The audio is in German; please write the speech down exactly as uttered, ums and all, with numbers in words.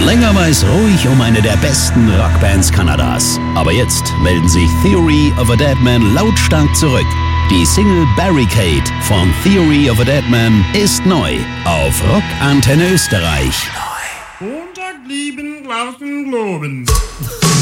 Länger war es ruhig um eine der besten Rockbands Kanadas. Aber jetzt melden sich Theory of a Deadman lautstark zurück. Die Single Barricade von Theory of a Deadman ist neu auf Rock Antenne Österreich. Montag lieben, draußen globen.